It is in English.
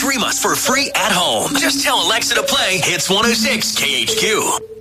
Stream us for free at home. Just tell Alexa to play Hits 106 KHQ.